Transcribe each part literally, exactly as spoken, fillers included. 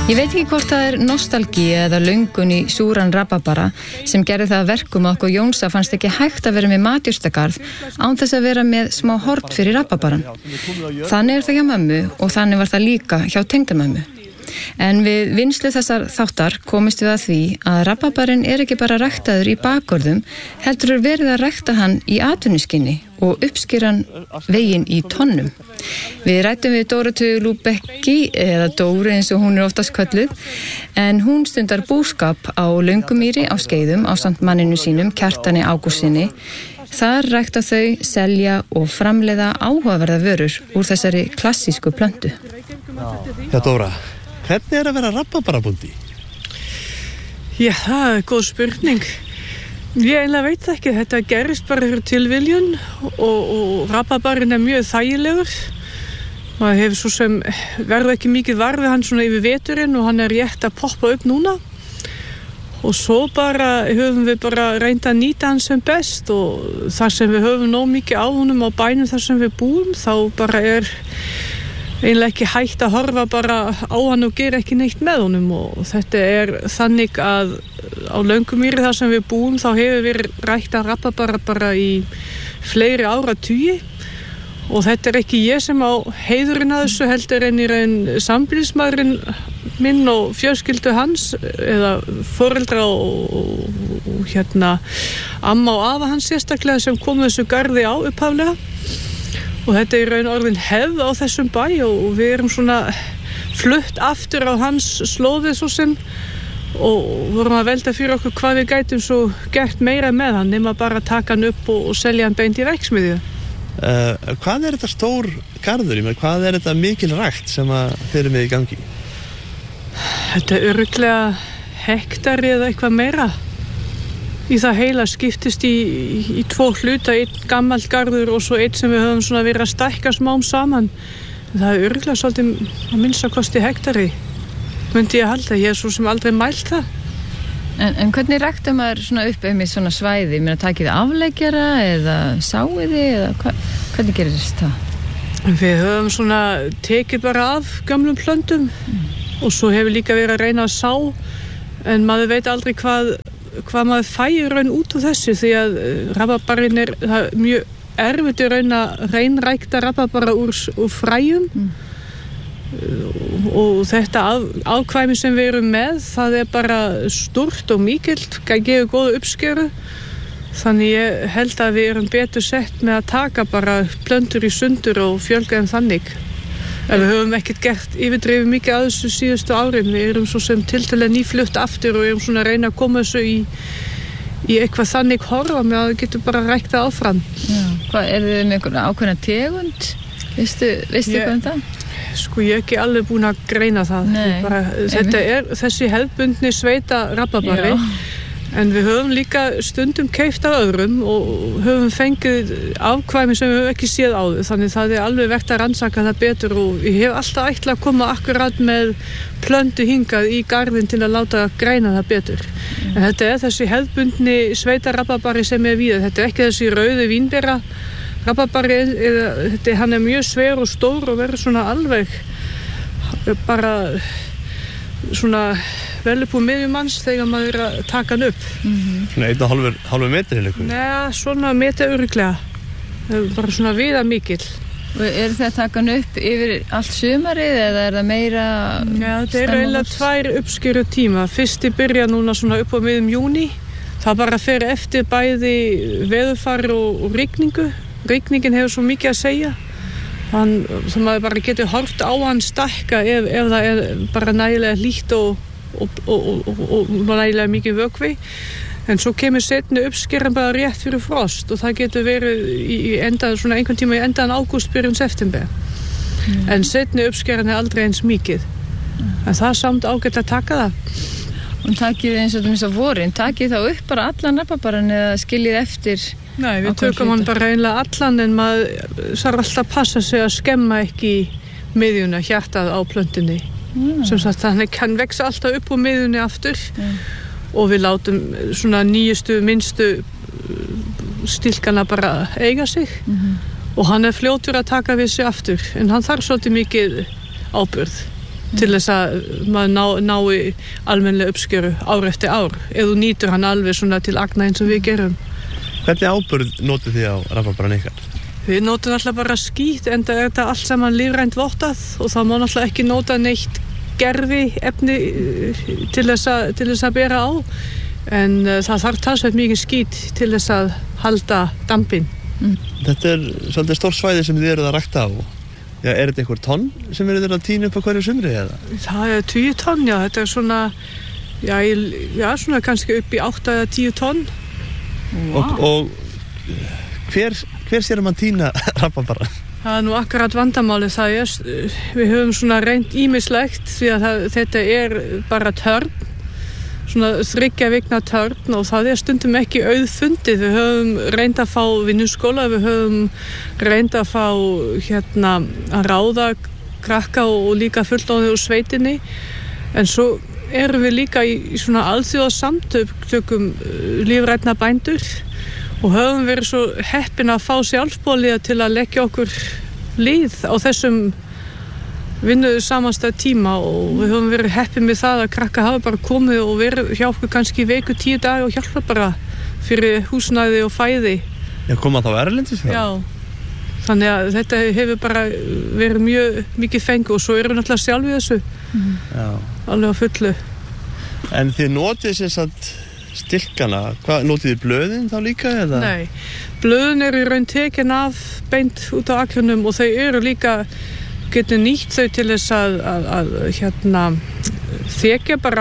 Ég veit ekki hvort það er nostalgí eða löngun í súran rabarbara sem gerði það að verkum að okkur Jónsa fannst ekki hægt að vera með matjurtagarð án þess að vera með smá hort fyrir rabarbaran. Þannig er það hjá mömmu og þannig var það líka hjá tengdamömmu. En við vinnslu þessar þáttar komist við að því að rabarbarinn er ekki bara ræktaður í bakgörðum, heldur er verið að rækta hann í atvinnuskyni og uppskera hann veginn í tonnum. Við rættum við Dórótu Lúbecki, eða Dóru eins og hún er oftast kölluð, en hún stundar búskap á Löngumýri á Skeiðum ásamt manninu sínum, Kjartani Ágústssyni. Þar rækta þau, selja og framleiða áhugaverða vörur úr þessari klassísku plöntu. Já, Dóra, hvernig er að vera rabarbarabóndi? Já, það er góð spurning. Ég eiginlega veit það ekki, þetta gerist bara fyrir tilviljun og, og rabarbarinn er mjög þægilegur. Maður hefur svo sem verður ekki mikið varfið hann svona yfir veturinn og hann er rétt að poppa upp núna. Og svo bara höfum við bara reynt að nýta hann sem best og þar sem við höfum nóg mikið á honum á bænum þar sem við búum, þá bara er eiginlega ekki hægt að horfa bara á hann og gera ekki neitt með honum og þetta er þannig að á Löngumýri þar sem við búum þá hefur við ræktað rabarbara bara í fleiri áratugi og þetta er ekki ég sem á heiðurinn að þessu heldur en í raun sambýlismaðurinn minn og fjölskyldu hans eða foreldra og, og, og hérna amma og afa hans sérstaklega sem komu þessu garði á upphaflega. Og þetta er raun orðin hefð á þessum bæ og við erum svona flutt aftur á hans slóði svo sem og vorum að velta fyrir okkur hvað við gætum svo gert meira með hann nema bara taka hann upp og, og selja hann beint í verksmiðju. Uh, hvað er þetta stór garður? Með, hvað er þetta mikil rækt sem að þeir eru með í gangi? Þetta er örugglega hektari eða eitthvað meira. Í það heila skiptist í, í, í tvo hluta, einn gamall garður og svo einn sem við höfum svona verið að stækka smám saman. Það er örugglega svolítið að minnsta kosti hektari, myndi ég halda. Ég er svo sem aldrei mælt það. En, en hvernig ræktar maður svona upp með svona svæði? Mér að takið afleggjara eða sáiði eða hva, hvernig gerist það? Við höfum svona tekið bara af gamlum plöntum mm. og svo hefur líka verið að reyna að sá en maður veit aldrei hvað hvað maður fæir raun út úr þessu því að rabarbarinn er mjög erfitt að reyna reynrækta rabarbara úr, úr fræjum mm. og þetta af, afkvæmi sem við erum með það er bara stórt og mikilt, gefur góða uppskeru þannig ég held að við erum betur sett með að taka bara plöntur í sundur og fjölga þeim þannig. En við höfum ekkert gert yfirdrifið mikið að þessu síðustu árin. Við erum svo sem tiltölulega nýflutt aftur og erum svona að reyna að koma þessu í, í eitthvað þannig horfa með að við getum bara rækt það áfram. Já. Hvað, er þið með einhverja ákveðna tegund? Vistu, vistu ég, hvað um það? Sko ég er ekki alveg búin að greina það. Bara, þetta er þessi hefðbundni sveita rabarbari. En við höfum líka stundum keypt af öðrum og höfum fengið afkvæmi sem við höfum ekki séð áður. Þannig það er alveg vert að rannsaka það betur og ég hef alltaf ætlað að koma akkurat með plöntu hingað í garðin til að láta greina það betur. Mm. En þetta er þessi hefðbundni sveita rabarbari sem er víða. Þetta er ekki þessi rauði vínbera rabarbari, eða, þetta, hann er mjög sver og stór og verður svona alveg bara svona vel upp úr miðjumanns þegar maður er að taka hann upp. Mm-hmm. Svona einn og halvur, halvur metri eða eitthvað? Nei, svona metri örugglega. Bara svona viða mikill. Og er þetta að taka hann upp yfir allt sumarið eða er það meira? Já, þetta er eiginlega tvær uppskeru tíma. Fyrsti byrja núna svona upp á miðjum júní. Það bara fer eftir bæði veðurfar og, og rigningu. Rigningin hefur svo mikið að segja. Hann, það maður bara getur horft á hann stækka ef, ef það er bara nægilega hlýtt og og, og, og, og nægilega mikið vökvi en svo kemur setni uppskeran bara rétt fyrir frost og það getur verið í enda, svona einhvern tíma í endan ágúst byrjun september mm. en setni uppskeran er aldrei eins mikið mm. en það er samt ágætt að taka það. Og takið eins og þú minnst á vorin, takið þá upp bara allan rabarbarann eða skiljið eftir? Nei, við tökum hann bara einlega allan en maður þarf alltaf að passa sig að skemma ekki miðjuna, hjartað á plöntunni. Mm. Sem sagt, þannig hann vex alltaf upp á miðjunni aftur mm. og við látum svona nýjustu, minnstu stilkana bara eiga sig mm-hmm. og hann er fljótur að taka við sig aftur en hann þarf svolítið mikið ábyrgð. til þess að maður ná, nái almennilega uppskeru ár eftir ár eða þú nýtur hann alveg svona til agna eins og við gerum. Hvernig áburð notið þið á rabarbarann ykkar? Við notum alltaf bara skít en það er þetta allt saman lífrænt vottað og þá má alltaf ekki nota neitt gerfi efni til þess að, til þess að bera á en uh, það þarf talsveit mikið skít til þess að halda dampinn. Mm. Þetta er svolítið stór svæði sem þið eruð að rækta á. Já, er þetta einhver tonn sem eruð að tína upp á hverju sumri eða? Það er tíu tonn, já. Þetta er svona, já, já svona kannski upp í átta eða tíu tonn. Wow. Og, og hver, hver sér um að tína rabarbara? Það er nú akkurat vandamáli það er, við höfum svona reynt ýmislegt því að það, þetta er bara törn, svona þriggja vikna törn og það er stundum ekki auðfundið. Við höfum reynt að fá vinnuskóla, við höfum reynt að fá hérna að ráða krakka og líka fullorðna úr sveitinni en svo erum við líka í, í svona alþjóðasamtökum lífrænna bændur og höfum verið svo heppin að fá sjálfsbóliða til að leggja okkur lið á þessum vinnuðu samanstað tíma og við höfum verið heppin með það að krakka hafa bara komið og verið hjá okkur kannski í viku tíu daga og hjálpa bara fyrir húsnæði og fæði. Já, koma þá erlendis frá? Já, þannig að þetta hefur bara verið mjög mikið fengu og svo erum við náttúrulega sjálf í þessu. Mm. Já. Alveg á fullu. En þið notið sér satt stilkana, hvað, notið þið blöðin þá líka eða? Nei, blöðin eru í raun tekin af beint út á akrinum og þau eru líka getur nýtt þau til þess að, að, að hérna þekja bara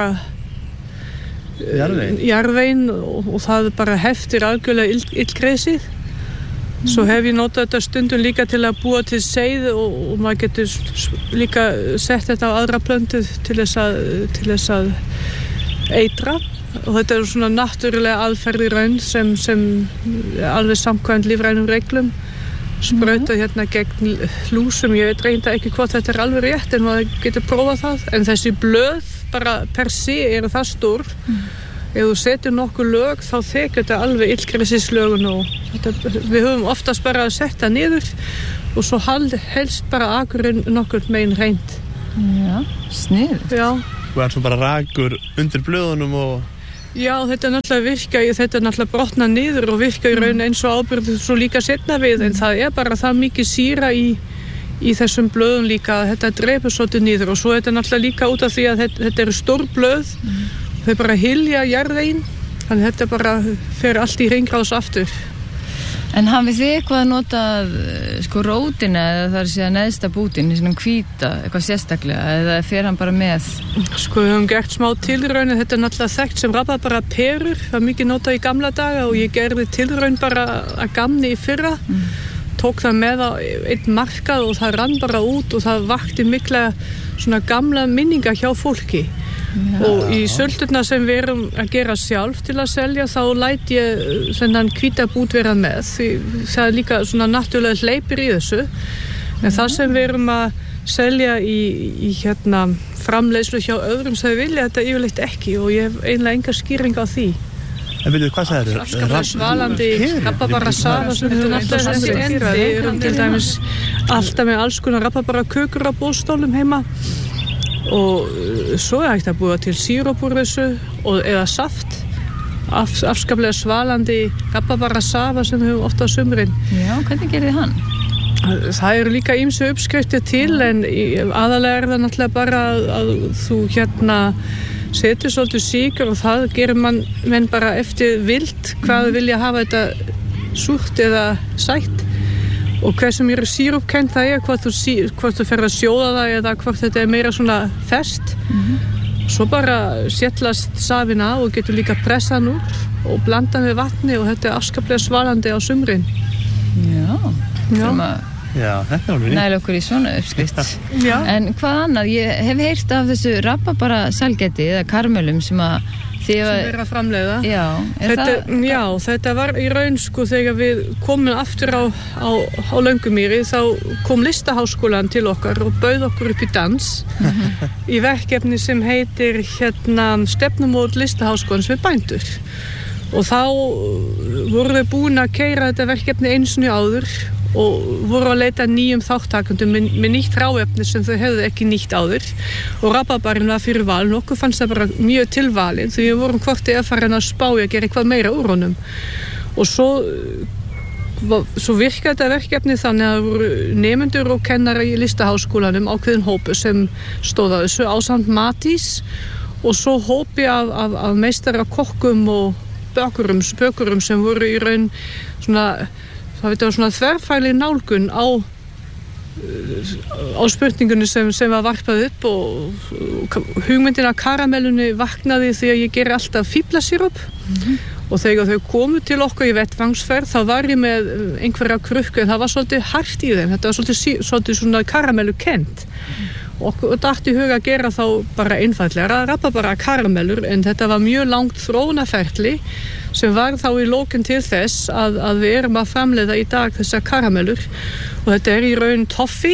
jarðveginn, jarðveginn og, og það bara heftir algjörlega ill, illgresið. Mm. Svo hef ég notað þetta stundum líka til að búa til seið og, og maður getur líka sett þetta á aðra plöntu til þess að, til þess að eitra og þetta er svona náttúrulega aðferð í raun sem, sem alveg samkvæmt lífrænum reglum sprauta hérna gegn lúsum. Ég veit reynda ekki hvort þetta er alveg rétt en maður getur prófað það en þessi blöð bara per se eru það stór mm. ef þú setur nokkuð lög þá þekur þetta alveg illgresislögun og þetta, við höfum oftast bara að setja niður og svo hald, helst bara akurinn nokkur megin reynd. Já, sniðugt. Já. Og er svo bara rakur undir blöðunum og Já, þetta er náttúrulega virka, þetta er náttúrulega brotna niður og virka í raun eins og ábyrgð svo líka setna við, en það er bara það mikið sýra í, í þessum blöðum líka að þetta drepur svolítið niður og svo er þetta náttúrulega líka út af því að þetta, þetta eru stór blöð, mm. þau bara hylja jarðveginn, þannig þetta bara fer allt í hringrás aftur. En hafið þið eitthvað að nota sko rótina eða það er síðan neðsta bútin í svona hvíta, eitthvað sérstaklega eða fer hann bara með? Sko við höfum gert smá tilraun, þetta er náttúrulega þekkt sem rabarbara perur, það var mikið notað í gamla daga og ég gerði tilraun bara að gamni í fyrra, mm. tók það með á einn markað og það rann bara út og það vakti mikla svona gamla minninga hjá fólki. Já. Og í sölturna sem við erum að gera sjálf til að selja þá læt ég þennan hvíta bút vera með því það er líka svona náttúrulega hleypir í þessu en það sem við erum að selja í, í hérna framleiðslu hjá öðrum sem vilja þetta yfirleitt ekki og ég hef einlega enga skýring á því. En veitu, hvað sagði þér? Afskaplega svalandi rabarbara safa sem þetta náttúrulega þessi gera. Við erum til dæmis alltaf með alls konar rabarbara kökur á bóðstólum heima og svo er hægt að búa til síróp úr þessu og, eða saft af, afskaplega svalandi rabarbara safa sem við höfum ofta á sumrin. Já, hvernig gerði hann? Það eru líka ýmsu uppskriftir til en aðalega er það náttúrulega bara að, að þú hérna setur svolítið sykur og það gerir mann menn bara eftir vild hvað mm. vilja hafa þetta súrt eða sætt og hvað sem eru sírupkennt það er hvort þú, hvort þú fer að sjóða það eða hvort þetta er meira svona fest mm-hmm. svo bara settlast safinn á og getur líka pressa hann úr og blanda með vatni og þetta er afskaplega svalandi á sumrin. Já, Já. Já, þetta er alveg nýtt. Næla okkur í svona uppskrift. En hvað annað, ég hef heyrt af þessu rabarbara sælgæti eða karmelum sem að sem er að framleiða. Já, er þetta, það? Já, þetta var í raun sko þegar við komum aftur á, á, á Löngumýri þá kom Listaháskólan til okkar og bauð okkur upp í dans í verkefni sem heitir hérna stefnumót Listaháskólans við bændur og þá voru við búin að keyra þetta verkefni einu sinni áður og voru að leita nýjum þáttakendum með, með nýtt ráefni sem þau hefðu ekki nýtt áður og rabarbarinn var fyrir val og okkur fannst það bara mjög tilvalið því við vorum hvort eða farin að spá að gera eitthvað meira úr honum og svo svo virkaði þetta verkefni þannig að það voru nemendur og kennara í listaháskólanum ákveðin hópu sem stóð að þessu ásamt Matís og svo hópi af, af, af meistara kokkum og bökurum, spökurum sem voru í raun svona, það veit ég svona þverfæli nálgun á á spurningunni sem, sem var varpað upp og, og hugmyndin af karamellunni vaknaði því að ég geri alltaf fíblasíróp mm-hmm. og þegar þau komu til okkur í vettvangsferð þá var ég með einhverja krukku en það var svolítið hart í þeim, þetta var svolítið, svolítið svona karamellu kent mm-hmm. og dætti í huga að gera þá bara einfallega rabarbara karamellur en þetta var mjög langt þróunarferli sem var þá í lókin til þess að, að við erum að framleiða í dag þessar karamellur og þetta er í raun toffi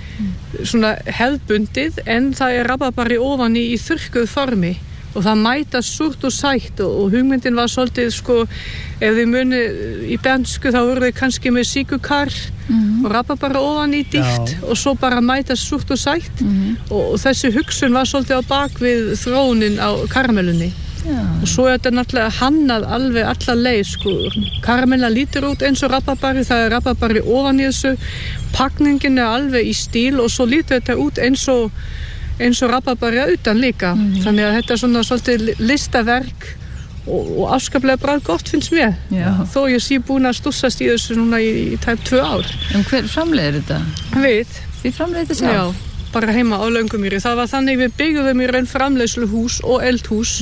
svona hefðbundið en það er rabarbari ofan í, í þurrkuð formi og það mætast súrt og sætt og, og hugmyndin var svolítið sko ef þið muni í bernsku þá voru þið kannski með síkukar mm-hmm. og rabarbara ofan í dýkt Já. Og svo bara mætast súrt og sætt mm-hmm. og, og þessi hugsun var svolítið á bak við þróunin á karamellunni Já. Og svo er þetta náttúrulega hannað alveg alla leið sko. Karamella lítur út eins og rabarbari, það er rabarbari ofan í þessu, pakningin er alveg í stíl og svo lítur þetta út eins og, eins og rabarbari utan líka. Mm-hmm. Þannig að þetta er svona svolítið listaverk og, og afskaplega bræð gott finnst mér. Já. Þó ég sé búin að stussast í þessu núna í, í tæp tvö ár. En hver framleiðir þetta? Við. Þið framleiðir þetta sjálf? Já. Bara heima á Löngumýri. Það var þannig við byggðum í raun framleiðsluhús og eldhús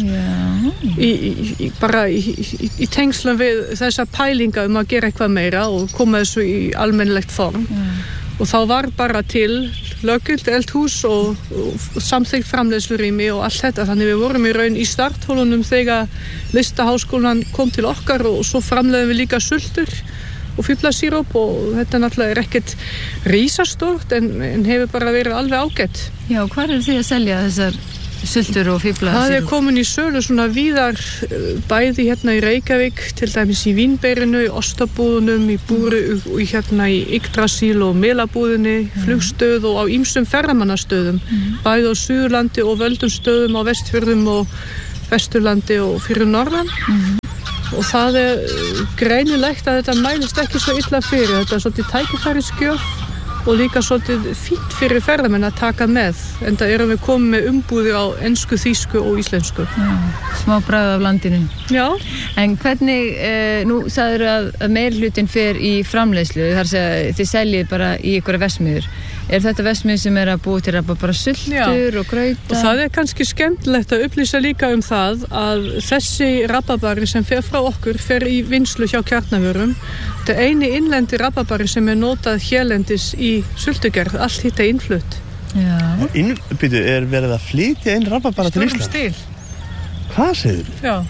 í, í, í, bara í, í, í tengslum við þessa pælinga um að gera eitthvað meira og koma þessu í almennilegt form. Já. Og þá var bara til löggult eldhús og, og samþykkt framleiðslurými og allt þetta. Þannig við vorum í raun í starthólunum þegar listaháskólan kom til okkar og svo framleiðum við líka sultur og fíblasíróp og þetta náttúrulega er ekkert rísastórt en, en hefur bara verið alveg ágætt. Já, hvar eru þið að selja þessar sultur og fíblasíróp? Það er komin í sölu svona víðar bæði hérna í Reykjavík, til dæmis í Vínberinu, í Ostabúðunum, í Búru og hérna í Yggdrasíl og Melabúðinni, mm. flugstöð og á ýmsum ferðamannastöðum, mm. bæði á Suðurlandi og völdum stöðum á Vestfjörðum og Vesturlandi og fyrir norðan. Mm. Og það er greinilegt að þetta mælist ekki svo illa fyrir. Þetta er svolítið tækifærisgjöf og líka svolítið fínt fyrir ferðamenn að taka með. En það erum við komið með umbúðir á ensku, þýsku og íslensku. Já, smá bragð af landinu. Já. En hvernig, eh, nú sagður að, að meirhlutin fer í framleiðslu, þar sem þið seljið bara í ykkur versmiður. Er þetta versmið sem er að búa til að bara sultur Já. Og grauta? Og það er kannski skemmtilegt að upplýsa líka um það að þessi rabarbari sem fer frá okkur fer í vinnslu hjá Kjarnavörum. Þetta er eini innlendi rabarbari sem er notað hérlendis í sultugerð, allt hitt er innflutt. Já. Innbyttu, er verið að flytja inn rabarbara til Ísland? Stórum stíl. Hvað segir þú? Já.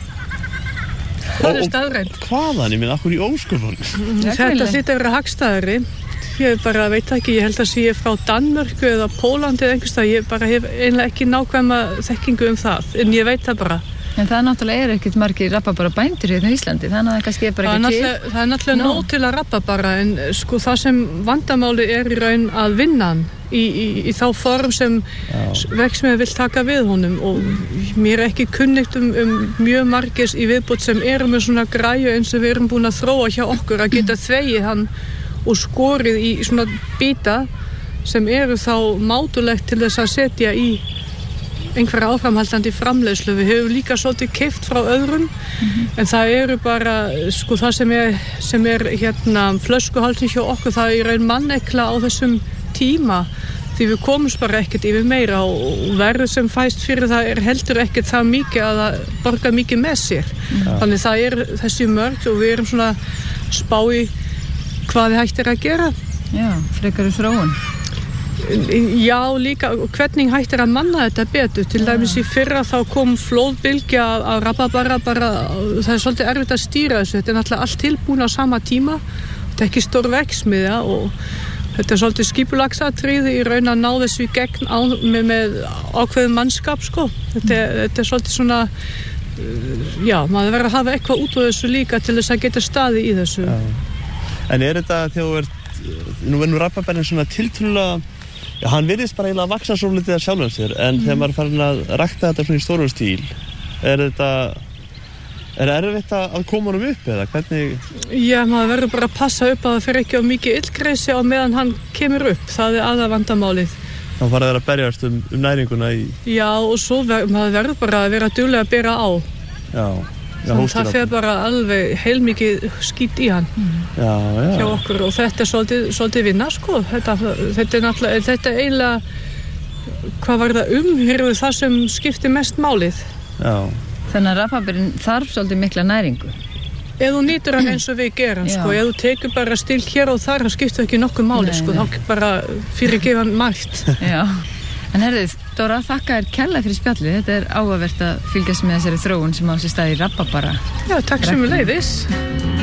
Það er staðrænt. Hvaðan, ég minn, akkur í ósköpun? Þetta þitt að vera hagstæðari. Ég bara veit ekki, ég held að sé ég frá Danmörku eða Pólandi eða einhverstað, ég bara hef einlega ekki nákvæma þekkingu um það, en ég veit það bara. En það náttúrulega er ekkert margir rabarbara bændur hérna í Íslandi, þannig að það kannski er bara ekki til. Það er náttúrulega nóg no. til að rabarbara, en sko það sem vandamáli er í raun að vinna hann í, í, í þá form sem verksmiðjan vill taka við honum og mér er ekki kunnugt um, um mjög margir í viðbót sem eru með svona græju eins og við erum búin að þróa hjá okkur að geta þvegið hann og skorið í svona bíta sem eru þá mátulegt til þess að setja í einhverja áframhaldandi framleiðslu. Við hefum líka svolítið keypt frá öðrum mm-hmm. en það eru bara sko það sem er, sem er hérna flöskuhaldið hjá okkur, það er raun mannekla á þessum tíma því við komumst bara ekkert yfir meira og verður sem fæst fyrir það er heldur ekkert það mikið að það borga mikið með sér. Ja. Þannig það er þessi mörg og við erum svona spá í hvað þið hægt er að gera. Já, frekari þróun. Já, líka, hvernig hægt er að manna þetta betur. Til dæmis í fyrra þá kom flóðbylgja af rabarbara, bara, það er svolítið erfitt að stýra þessu. Þetta er náttúrulega allt tilbúin á sama tíma. Þetta er ekki stór verksmiðja og þetta er svolítið skipulagsatriði í raun að ná þessu í gegn á, með, með ákveðum mannskap, sko. Þetta, þetta er svolítið svona, já, maður verður að hafa eitthvað út á þessu líka til þess að geta staði í þessu. Já. En er þetta þegar þú ert nú verður rabarbarinn svona tiltölulega, já, hann virðist bara eiginlega að vaksa svo litið að sjálfum sér, en mm. þegar maður er farin að rækta þetta svona í stórum stíl, er þetta, er erfitt að koma honum upp eða hvernig? Já, maður verður bara að passa upp að það fer ekki á mikið illgresi á meðan hann kemur upp, það er aðra vandamálið. Þá fara þeir að berjast um, um næringuna í... Já, og svo ver, maður verður bara að vera duglega að bera á. Já. Já, það fer bara alveg heilmikið skít í hann mm. já, já. hjá okkur og þetta er svolítið, svolítið vinna sko. Þetta, þetta er náttúrulega, þetta er eiginlega, hvað var það umhirðu það sem skiptir mest málið. Já. Þannig að rabarbarinn þarf svolítið mikla næringu. Ef þú nýtur hann eins og við gerum, sko, ef þú tekur bara stil hér og þar, það skiptir ekki nokkuð máli, nei, sko, nei. Þá bara fyrirgefa hann margt. Já. En herðið, Dóra, þakka þér kærlega fyrir spjallið. Þetta er áhugavert að fylgjast með þessari þróun sem á sér stað í rabarbara. Já, takk sömuleiðis.